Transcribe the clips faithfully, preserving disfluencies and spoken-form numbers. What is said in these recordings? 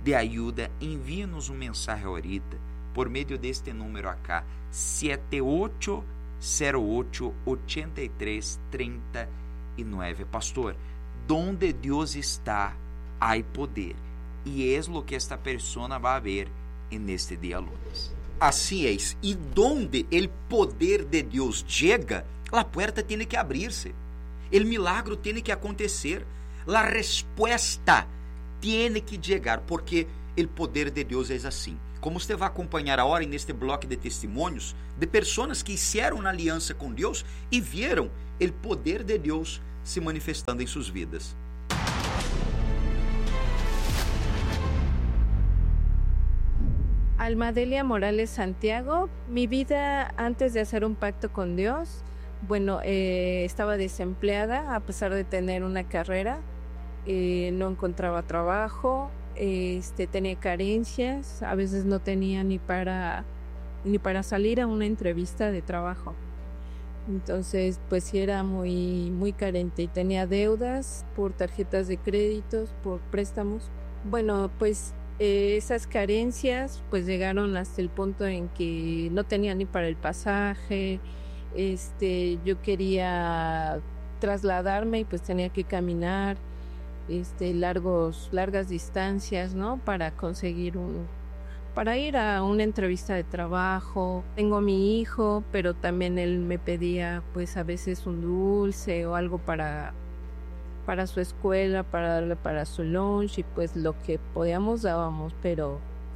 de ayuda, envíenos um mensaje ahorita por meio deste número acá, sete oito zero oito, oito três três nove. Pastor, donde Deus está, há poder. E é lo que esta persona vai ver en este día lunes. Así es. Y donde el poder de Dios llega, la puerta tiene que abrirse. El milagro tiene que acontecer. La respuesta tiene que llegar, porque el poder de Deus é assim. Como você vai acompanhar agora neste bloco de testemunhos de pessoas que fizeram uma aliança com Deus e viram o poder de Deus se manifestando em suas vidas. Almadelia Morales Santiago. Mi vida antes de hacer un pacto con Dios, bueno, eh, estaba desempleada a pesar de tener una carrera, eh, no encontraba trabajo, este, tenía carencias, a veces no tenía ni para, ni para salir a una entrevista de trabajo. Entonces, pues sí era muy, muy carente y tenía deudas por tarjetas de créditos, por préstamos. Bueno, pues Eh, esas carencias pues llegaron hasta el punto en que no tenía ni para el pasaje, este, yo quería trasladarme y pues tenía que caminar este, largos, largas distancias, ¿no? Para conseguir un, para ir a una entrevista de trabajo. Tengo a mi hijo, pero también él me pedía pues a veces un dulce o algo para para su escuela, para darle para su lunch, y pues lo que podíamos dábamos, pero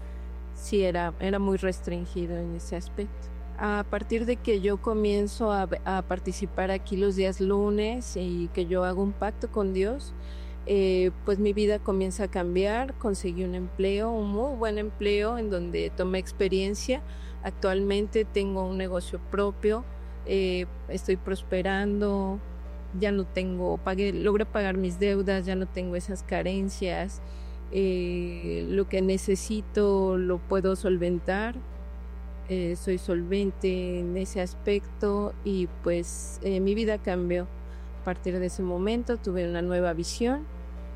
sí era, era muy restringido en ese aspecto. A partir de que yo comienzo a, a participar aquí los días lunes y que yo hago un pacto con Dios, eh, pues mi vida comienza a cambiar. Conseguí un empleo, un muy buen empleo en donde tomé experiencia. Actualmente tengo un negocio propio, eh, estoy prosperando. Ya no tengo, pagué, logré pagar mis deudas, ya no tengo esas carencias, eh, lo que necesito lo puedo solventar, eh, soy solvente en ese aspecto y pues eh, mi vida cambió. A partir de ese momento tuve una nueva visión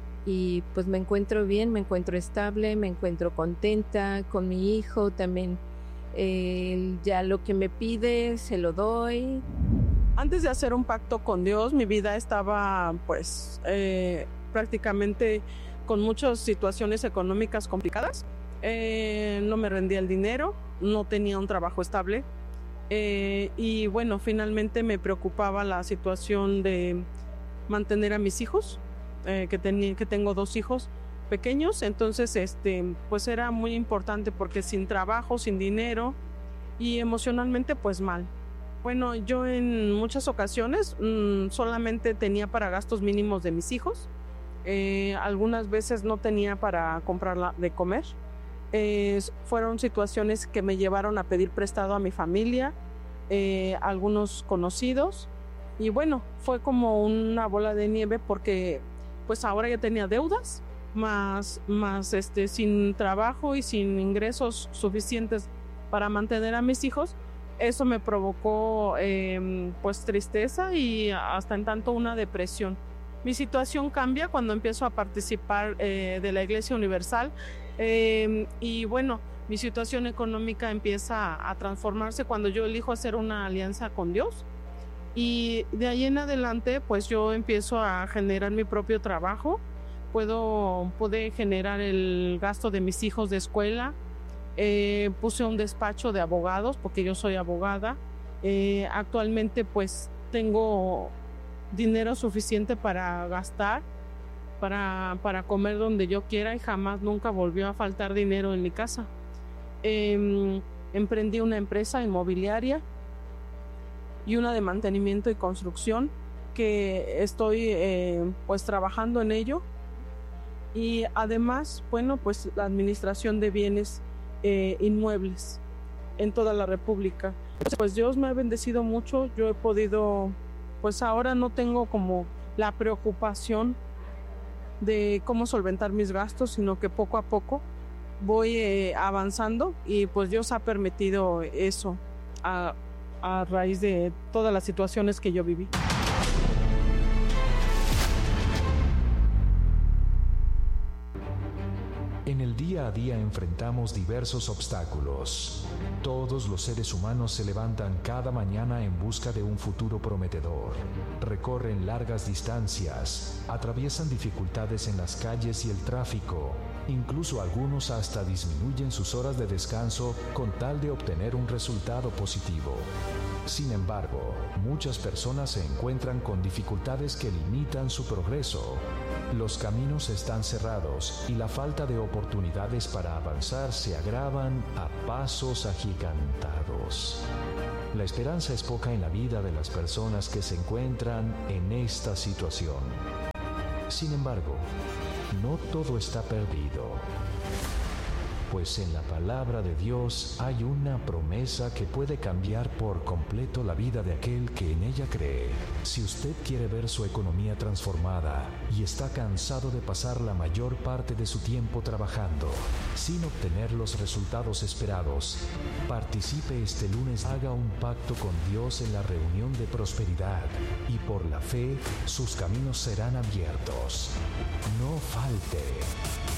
y pues me encuentro bien, me encuentro estable, me encuentro contenta con mi hijo también. Eh, ya lo que me pide se lo doy. Antes de hacer un pacto con Dios, mi vida estaba pues eh, prácticamente con muchas situaciones económicas complicadas. Eh, no me rendía el dinero, no tenía un trabajo estable eh, y bueno, finalmente me preocupaba la situación de mantener a mis hijos, eh, que, ten, que tengo dos hijos pequeños. Entonces este, pues era muy importante porque sin trabajo, sin dinero y emocionalmente pues mal. Bueno, yo en muchas ocasiones mmm, solamente tenía para gastos mínimos de mis hijos. Eh, algunas veces no tenía para comprarla de comer. Eh, fueron situaciones que me llevaron a pedir prestado a mi familia, eh, a algunos conocidos. Y bueno, fue como una bola de nieve porque pues ahora ya tenía deudas, más, más este, sin trabajo y sin ingresos suficientes para mantener a mis hijos. Eso me provocó eh, pues tristeza y hasta en tanto una depresión. Mi situación cambia cuando empiezo a participar eh, de la Iglesia Universal eh, y bueno, mi situación económica empieza a transformarse cuando yo elijo hacer una alianza con Dios y de ahí en adelante pues yo empiezo a generar mi propio trabajo. Puedo, pude generar el gasto de mis hijos de escuela. Eh, puse un despacho de abogados porque yo soy abogada. Eh, actualmente pues tengo dinero suficiente para gastar, para, para comer donde yo quiera y jamás nunca volvió a faltar dinero en mi casa. Eh, emprendí una empresa inmobiliaria y una de mantenimiento y construcción que estoy eh, pues trabajando en ello y además bueno pues la administración de bienes Eh, inmuebles en toda la República. Pues Dios me ha bendecido mucho, yo he podido, pues ahora no tengo como la preocupación de cómo solventar mis gastos, sino que poco a poco voy eh, avanzando y pues Dios ha permitido eso a, a raíz de todas las situaciones que yo viví. En el día a día enfrentamos diversos obstáculos. Todos los seres humanos se levantan cada mañana en busca de un futuro prometedor. Recorren largas distancias, atraviesan dificultades en las calles y el tráfico. Incluso algunos hasta disminuyen sus horas de descanso con tal de obtener un resultado positivo. Sin embargo, muchas personas se encuentran con dificultades que limitan su progreso. Los caminos están cerrados y la falta de oportunidades para avanzar se agravan a pasos agigantados. La esperanza es poca en la vida de las personas que se encuentran en esta situación. Sin embargo, no todo está perdido, pues en la palabra de Dios hay una promesa que puede cambiar por completo la vida de aquel que en ella cree. Si usted quiere ver su economía transformada y está cansado de pasar la mayor parte de su tiempo trabajando sin obtener los resultados esperados, participe este lunes, haga un pacto con Dios en la reunión de prosperidad y por la fe sus caminos serán abiertos. No falte.